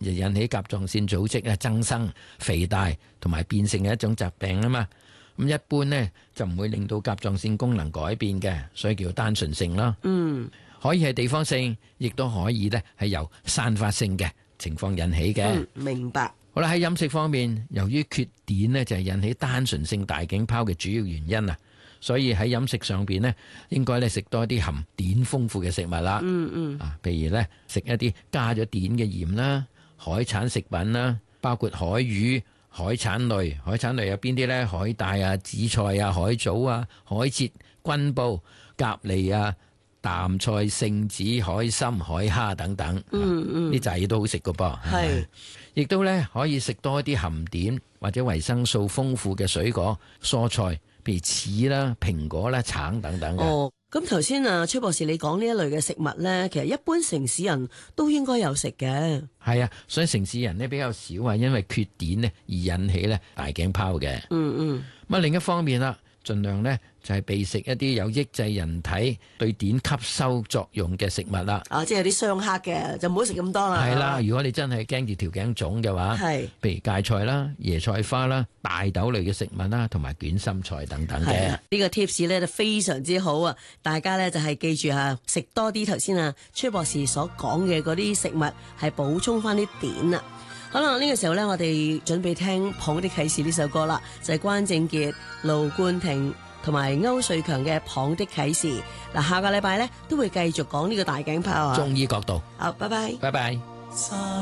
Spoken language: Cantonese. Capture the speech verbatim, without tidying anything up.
就引起甲狀腺組織咧增生、肥大同埋變性嘅一種疾病啊嘛。咁一般呢，就唔會令到甲狀腺功能改變嘅，所以叫單純性啦。 嗯， 可以係地方性，亦都可以呢係由散發性嘅情況引起嘅。 嗯，明白。 好啦，喺飲食方面，由於缺碘呢，就係引起單純性大頸泡嘅主要原因啊。所以喺飲食上邊呢，應該咧食多啲含碘豐富嘅食物啦。 嗯嗯。 啊，譬如咧食一啲加咗碘嘅鹽啦、海產食品啦，包括海魚、海產類。海產類有邊啲呢？海帶啊、紫菜啊、海藻啊、海蜇、軍布、蛤蜊啊、淡菜、聖子、海參、海蝦等等。 嗯嗯。 呢扎嘢都好食噶噃。 係。亦都咧可以食多啲含碘或者維生素豐富嘅水果、蔬菜。譬如柿啦、蘋果啦、橙等等嘅。 哦，咁頭先啊，崔博士你講呢一類嘅食物咧，其實一般城市人都應該有食嘅。 係啊，所以城市人呢比較少啊，因為缺碘呢而引起咧大頸泡嘅。 嗯嗯。 咁啊，另一方面啦，盡量呢就係避食一啲有抑制人體對碘吸收作用嘅食物啦。 啊，即係有啲相克嘅，就唔好食咁多啦。 係啦，如果你真係驚住條頸腫嘅話， 係， 譬如芥菜啦、椰菜花啦、大豆類嘅食物啦，同埋捲心菜等等嘅。 呢個 tips 咧就非常之好啊！大家咧就係記住啊，食多啲頭先啊崔博士所講嘅嗰啲食物，係補充翻啲碘啊！好啦，呢個時候咧，我哋準備聽《蚌的啟示》呢首歌啦，就係關正傑、盧冠廷同埋歐瑞強嘅《蚌的啟示》。嗱，下個禮拜咧都會繼續講呢個大頸泡啊， 中醫角度。 好，拜拜， 拜拜。